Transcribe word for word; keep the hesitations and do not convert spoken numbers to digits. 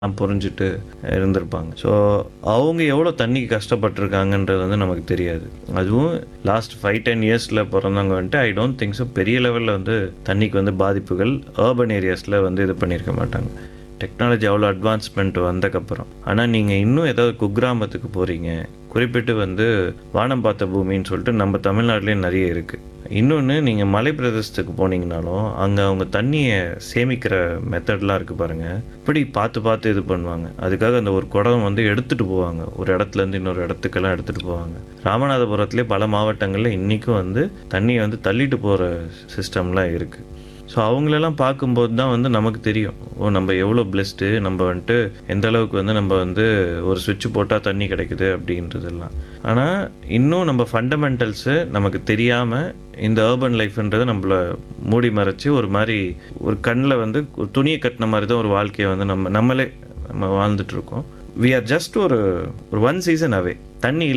புரிஞ்சுட்டு இருந்திருப்பாங்க. ஸோ அவங்க எவ்வளோ தண்ணிக்கு கஷ்டப்பட்டுருக்காங்கன்றது வந்து நமக்கு தெரியாது. அதுவும் லாஸ்ட் ஃபைவ் டென் இயர்ஸில் பிறந்தவங்க வந்துட்டு ஐ டோன்ட் திங்க் ஸோ பெரிய லெவலில் வந்து தண்ணிக்கு வந்து பாதிப்புகள் அர்பன் ஏரியாஸில் வந்து இது பண்ணியிருக்க மாட்டாங்க. டெக்னாலஜி அவ்வளோ அட்வான்ஸ்மெண்ட் வந்தக்கப்புறம். ஆனால் நீங்கள் இன்னும் ஏதாவது குக்கிராமத்துக்கு போகிறீங்க, குறிப்பிட்டு வந்து வானம் பார்த்த பூமின்னு சொல்லிட்டு நம்ம தமிழ்நாட்டிலே நிறைய இருக்குது. இன்னொன்று நீங்கள் மலை பிரதேசத்துக்கு போனீங்கனாலும் அங்கே அவங்க தண்ணியை சேமிக்கிற மெத்தட்லாம் இருக்குது பாருங்கள். இப்படி பார்த்து பார்த்து இது பண்ணுவாங்க. அதுக்காக அந்த ஒரு குடம் வந்து எடுத்துகிட்டு போவாங்க, ஒரு இடத்துலேருந்து இன்னொரு இடத்துக்கெல்லாம் எடுத்துகிட்டு போவாங்க. ராமநாதபுரத்துலேயே பல மாவட்டங்களில் இன்றைக்கும் வந்து தண்ணியை வந்து தள்ளிட்டு போகிற சிஸ்டம்லாம் இருக்குது. ஸோ அவங்களெல்லாம் பார்க்கும்போது தான் வந்து நமக்கு தெரியும், ஓ நம்ம எவ்வளோ பிளெஸ்டு, நம்ம வந்துட்டு எந்த அளவுக்கு வந்து நம்ம வந்து ஒரு சுவிட்ச் போட்டால் தண்ணி கிடைக்குது அப்படின்றதெல்லாம். ஆனால் இன்னும் நம்ம ஃபண்டமெண்டல்ஸு நமக்கு தெரியாமல் இந்த அர்பன் லைஃப்ன்றதை நம்மளை மூடி மறைச்சி ஒரு மாதிரி ஒரு கண்ணில் வந்து ஒரு துணியை கட்டின மாதிரி தான் ஒரு வாழ்க்கையை வந்து நம்ம நம்மளே நம்ம வாழ்ந்துட்டுருக்கோம். வி ஆர் ஜஸ்ட் ஒரு ஒரு ஒன் சீசன் அவே. தண்ணி